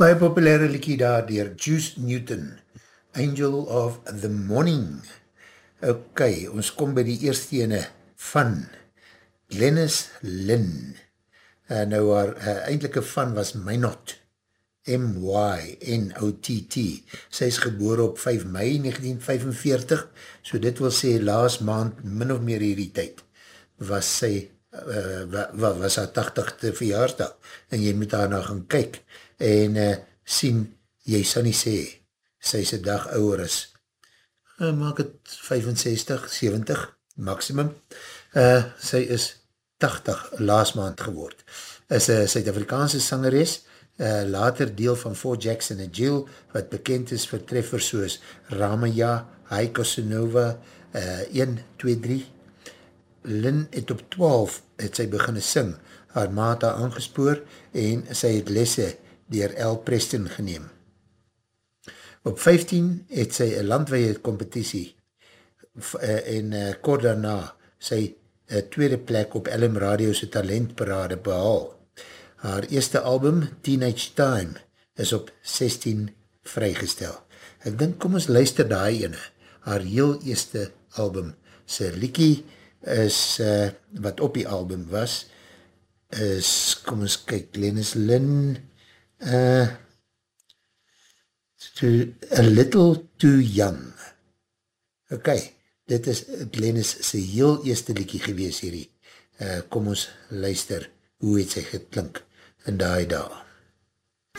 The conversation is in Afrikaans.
Baie populaire liedjie daar deur Juice Newton, Angel of the Morning. Ok, ons kom by die eerste ene van Glennis Lynn. Nou haar eindelike van was Mynot, M-Y-N-O-T-T. Sy is gebore op 5 Mei 1945, so dit wil sê laas maand, min of meer hierdie tyd, was sy, was haar 80ste verjaarsdag, en jy moet daarna gaan kyk, en sien, jy sal nie sê, sy se dag ouder is, maak het 65, 70, maximum, sy is 80 laas maand geword, is een Suid-Afrikaanse sangeres, later deel van Four Jackson en Jill, wat bekend is vir treffers soos Ramaya, High Casanova, 1, 2, 3. Lynn het op 12 het sy beginne sing, haar maat haar aangespoor en sy het lesse deur L. Preston geneem. Op 15 het sy een landweie competitie en kort daarna sy tweede plek op LM Radio se talentparade behaal. Haar eerste album, Teenage Time, is op 16 vrygestel. Ek dink, kom ons luister daai ene. Haar heel eerste album, sy liedjie is, wat op die album was, is, kom ons kyk, Glennis Lynn, A Little Too Young. Ok, dit is Glennis sy heel eerste liedjie gewees hierdie. Kom ons luister, hoe het sy geklink in daai dag.